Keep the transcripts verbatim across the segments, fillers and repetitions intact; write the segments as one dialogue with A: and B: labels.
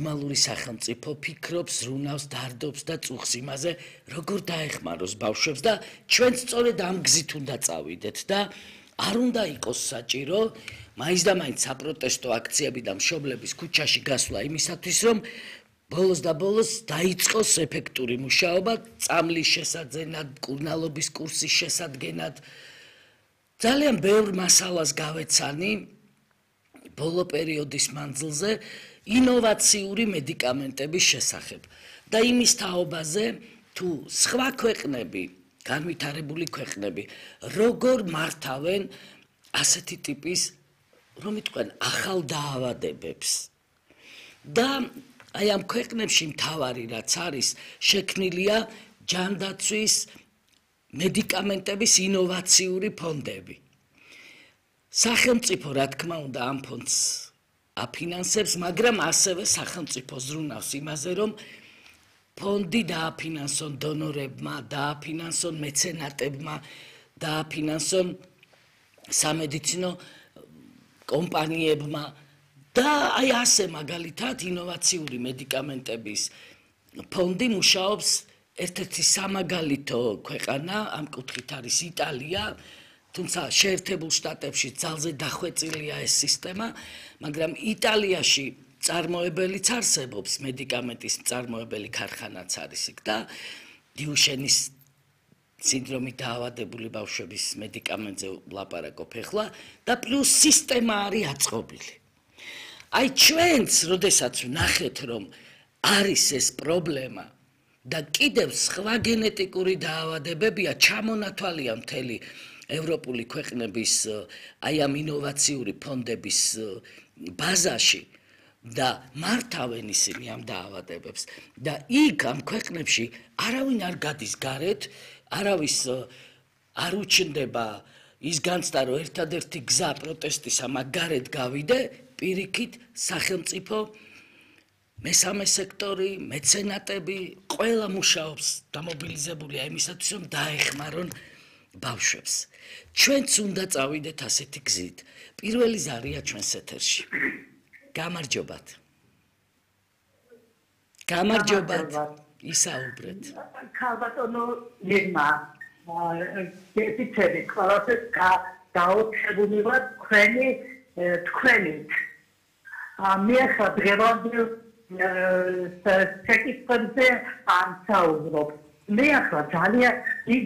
A: ნორმალური სახელმწიფო ფიქრობს, ზრუნავს, დარდობს და წუხს იმაზე, როგორ დაეხმაროს ბავშვებს და ჩვენც სწორედ ამ გზით უნდა წავიდეთ და არ უნდა იყოს საჭირო მაინც და მაინც საპროტესტო აქციები და მშობლების ქუჩაში გასვლა იმისათვის, რომ ბოლოს და ბოლოს დაიწყოს ეფექტური მუშაობა წამლის შესაძენად, კურნალობის კურსის შესადგენად. ძალიან ბევრ მასალას გავეცანი ბოლო პერიოდის მანძილზე ინოვაციური მედიკამენტების შესახებ და იმის თაობაზე, თუ სხვა ქვეყნები, განვითარებული ქვეყნები, როგორ მართავენ ასეთი ტიპის, რომ იტყვენ, ახალ დაავადებებს. და აი ამ ქვეყნებში მთავარი რაც არის, შექმნილია ჯანდაცვის მედიკამენტების ინოვაციური ფონდები. სახელმწიფო, რა თქმა უნდა, ამ ფონდს აფინანსებს, მაგრამ ასევე სახელმწიფო ზრუნავს იმაზე, რომ ფონდი დააფინანსონ დონორებმა, დააფინანსონ მეცენატებმა, დააფინანსონ სამედიცინო კომპანიებმა და აი ასე მაგალითად ინოვაციური მედიკამენტების ფონდი მუშაობს. ერთ-ერთი სამაგალითო ქვეყანა ამ კუთხით არის იტალია, თუმცა შეერთებულ შტატებში ძალზე დახვეწილია ეს სისტემა, მაგრამ იტალიაში წარმოებელიც არსებობს, მედიკამენტის წარმოებელი ქარხანაც არის იქ და დიუშენის სინდრომით დაავადებული ბავშვების მედიკამენტზე ვლაპარაკობ ახლა და პლუს სისტემა არის აწყობილი. აი ჩვენც, როდესაც ვნახეთ, რომ არის ეს პრობლემა და კიდევ სხვა გენეტიკური დაავადებებია, ჩამონათვალია მთელი ევროპული ქვეყნების აი ამ ინოვაციური ფონდების ბაზაში და მართავენ ისინი ამ დაავადებებს და იქ ამ ქვეყნებში არავინ არ გადის გარეთ, არავის არ უჩნდება ის განცდა, რომ ერთადერთი გზა პროტესტისა მაგ გარეთ გავიდე, პირიქით სახელმწიფო, მესამე სექტორი, მეცენატები, ყველა მუშაობს დამობილიზებულია იმისათვის, რომ დაეხმარონ ბავშვებს. ჩვენც უნდა წავიდეთ ასეთი გზით. პირველი ზარია ჩვენს ეთერში. გამარჯობათ. გამარჯობათ. ისაუბრეთ.
B: ქალბატონო ლემა, გეცით ყველაფერს გაუჩებული ვარ თქვენი თქვენით. მე ახლა დღევანდელ საკითხებზე ამსაუბრობ. მე ახლა ძალიან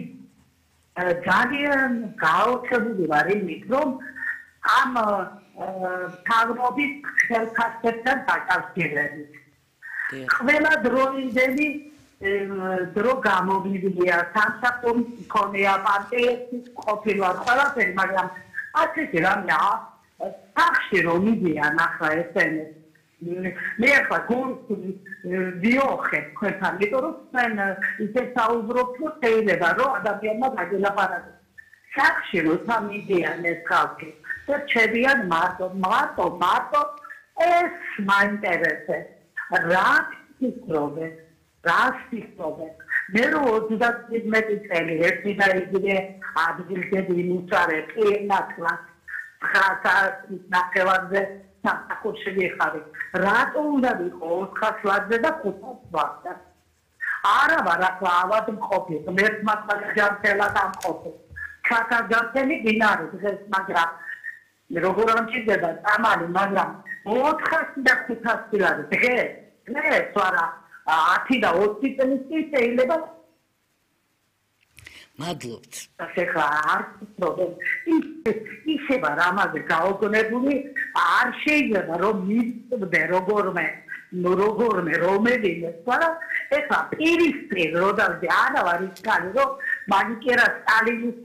B: ძალიან გაუჩებული ვარ იმით, რომ ამ თავრობის ხელფასებთან დაკავშირებით. ყველა დროინდელი დრო გამოვლინდია, სამსახურის მქონეა, პარტიების ყოფილვარ, ყველაფერი, მაგრამ ასეთი რამე სახში რომ მიდიან ახლა ესენი. მე ახლა გულს ვიოხებ თქვენთან, იმიტომ რომ თქვენ ისე საუბრობთ, რომ შეიძლება რომ ადამიანმა გაგელაპარაკოს. სახში როცა მიდიან ეს ხალხი, და რჩებიან მარტო, მარტო, მარტო ეს მაინტერესებს. რა ფიქრობენ? რა ფიქრობენ? მე რო ოცდამეტი წელი ერთი და იგივე ადგილზე ვიმუშავე, პირნათლად, ხასას ნახევარზე სამსახურში ვიხარი. რატო უნდა ვიყო ოთხას ვარზე და ხუთას ვარზე? არა ვარ ახლა ავადმყოფი, ღმერთმა ჯანმრთელად ამყოფი. ხასას ჯანმრთელი გინარი დღეს, მაგრამ როგორ ამჭირდება წამალი, მაგრამ ოთხას და ხუთას ვარ დღეს. დღეს ვარა ათი და ოცი წელი შეიძლება.
A: მადლობთ.
B: ახლა არ ვფიქრობ, ისევა რამაზე გაოგონებული არ შეიძლება რომ მიწვდე როგორმე, როგორმე რომელიმე ვარა. ეხლა პირისპირ რო დავდი, არა ვარ ისკანი, რომ მაგიკერა სტალინის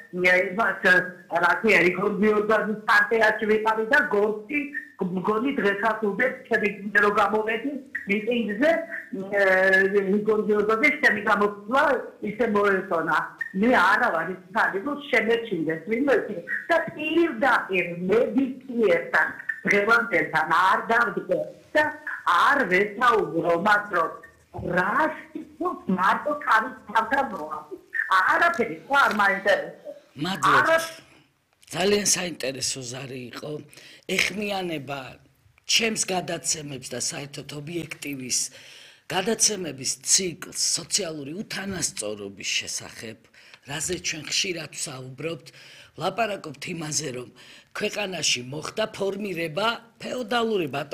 B: რა ქვია, რიკორდიოზის პარტიაში ვიყავი და გორცი მგონი დღესაც უდებს ჩემი რო გამოვედი მიტინგზე რიკორდიოზის ჩემი გამოსვლა ისე მოეწონა. მე არა ვარ ისკანი, რომ შემეჩინდეს ვინმე და პირდაპირ მედიცინასთან დღევანდელთან არ დავდგე და არ ვესაუბრო, მაგრამ რას თვითონ მარტო თავის თავთან მოა. არაფერი ხო არ მაინტერესებს.
A: მადლობთ. ძალიან საინტერესო ზარი იყო. ეხმიანება ჩემს გადაცემებს და საერთოდ ობიექტივის გადაცემების ციკლს სოციალური უთანასწორობის შესახებ, რაზე ჩვენ ხშირად ვსაუბრობთ, ვლაპარაკობთ იმაზე, რომ ქვეყანაში მოხდა ფორმირება ფეოდალური